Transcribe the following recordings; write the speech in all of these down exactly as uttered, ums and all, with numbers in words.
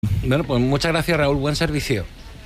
Bueno, pues muchas gracias, Raúl, buen servicio.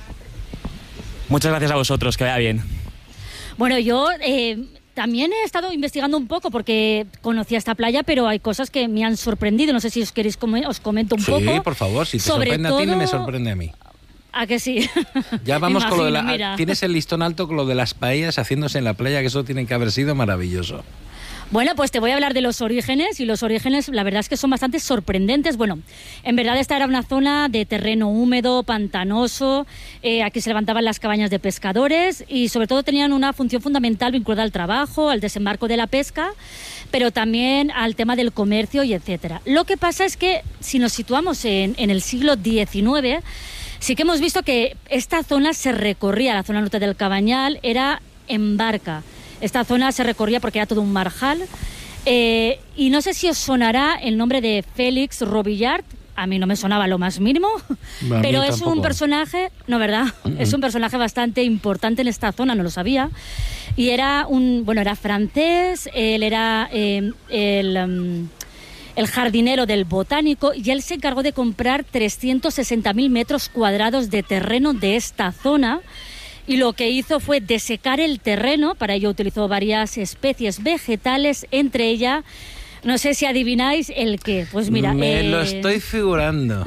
Muchas gracias a vosotros, que vaya bien. Bueno, yo eh, también he estado investigando un poco porque conocía esta playa, pero hay cosas que me han sorprendido. No sé si os queréis com os comento un sí, poco. Sí, por favor, si te Sobre sorprende todo... a ti, me sorprende a mí. ¿A que sí? Ya vamos Imagino, con lo de la... mira. Tienes el listón alto con lo de las paellas haciéndose en la playa, que eso tiene que haber sido maravilloso. Bueno, pues te voy a hablar de los orígenes, y los orígenes la verdad es que son bastante sorprendentes. Bueno, en verdad esta era una zona de terreno húmedo, pantanoso, eh, aquí se levantaban las cabañas de pescadores y sobre todo tenían una función fundamental vinculada al trabajo, al desembarco de la pesca, pero también al tema del comercio y etcétera. Lo que pasa es que si nos situamos en, en el siglo diecinueve, sí que hemos visto que esta zona se recorría, la zona norte del Cabañal, era en barca. Esta zona se recorría porque era todo un marjal. Eh, y no sé si os sonará el nombre de Félix Robillard. A mí no me sonaba lo más mínimo. Bueno, pero es tampoco. un personaje, no, ¿verdad? Uh-uh. Es un personaje bastante importante en esta zona, no lo sabía. Y era un, bueno, era francés, él era eh, el... Um, el jardinero del botánico, y él se encargó de comprar trescientos sesenta mil metros cuadrados de terreno de esta zona, y lo que hizo fue desecar el terreno. Para ello utilizó varias especies vegetales, entre ellas, no sé si adivináis el qué. Pues mira... Me eh... lo estoy figurando.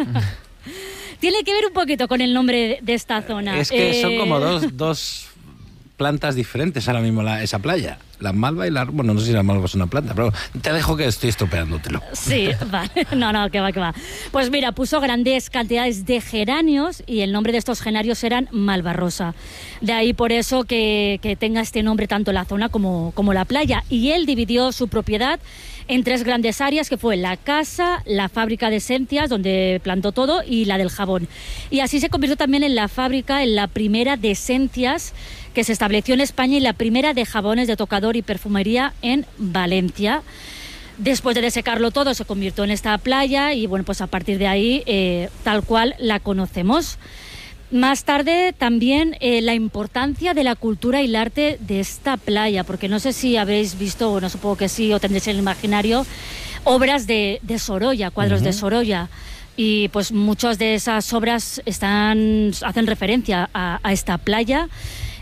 Tiene que ver un poquito con el nombre de esta zona. Es que eh... son como dos, dos plantas diferentes ahora mismo la, esa playa. La malva y la... Bueno, no sé si la malva es una planta, pero te dejo que estoy estropeándotelo. Sí, vale. No, no, que va, que va. Pues mira, puso grandes cantidades de geranios y el nombre de estos geranios eran malvarrosa. De ahí por eso que, que tenga este nombre tanto la zona como, como la playa. Y él dividió su propiedad en tres grandes áreas, que fue la casa, la fábrica de esencias, donde plantó todo, y la del jabón. Y así se convirtió también en la fábrica, en la primera de esencias que se estableció en España, y la primera de jabones de tocador y perfumería en Valencia. Después de desecarlo todo, se convirtió en esta playa y bueno, pues a partir de ahí, eh, tal cual la conocemos. Más tarde también eh, la importancia de la cultura y el arte de esta playa, porque no sé si habréis visto, o no supongo que sí, o tendréis en el imaginario, obras de, de Sorolla, cuadros uh-huh. de Sorolla. Y pues muchas de esas obras están, hacen referencia a, a esta playa.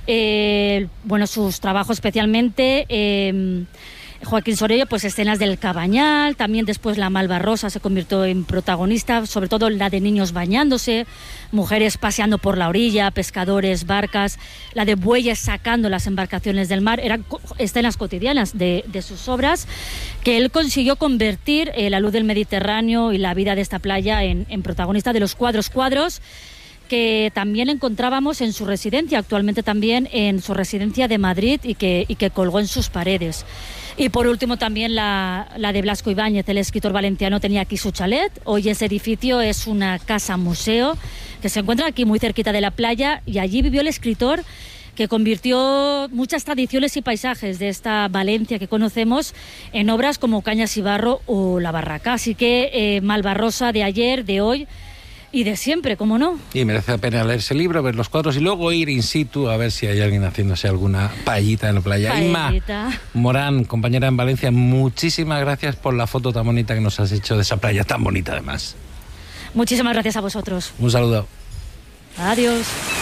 Eh, bueno, sus trabajos especialmente, eh, Joaquín Sorolla, pues escenas del Cabañal, también después la Malvarrosa se convirtió en protagonista, sobre todo la de niños bañándose, mujeres paseando por la orilla, pescadores, barcas, la de bueyes sacando las embarcaciones del mar. Eran escenas cotidianas de, de sus obras, que él consiguió convertir eh, la luz del Mediterráneo y la vida de esta playa en, en protagonista de los cuadros, cuadros que también encontrábamos en su residencia, actualmente también en su residencia de Madrid, y que, y que colgó en sus paredes. Y por último también la, la de Blasco Ibáñez, el escritor valenciano, tenía aquí su chalet. Hoy ese edificio es una casa-museo que se encuentra aquí muy cerquita de la playa, y allí vivió el escritor que convirtió muchas tradiciones y paisajes de esta Valencia que conocemos en obras como Cañas y Barro o La Barraca. Así que eh, Malvarrosa de ayer, de hoy y de siempre, ¿cómo no? Y merece la pena leer ese libro, ver los cuadros y luego ir in situ a ver si hay alguien haciéndose alguna paellita en la playa. Paellita. Inma Morán, compañera en Valencia, muchísimas gracias por la foto tan bonita que nos has hecho de esa playa tan bonita además. Muchísimas gracias a vosotros. Un saludo. Adiós.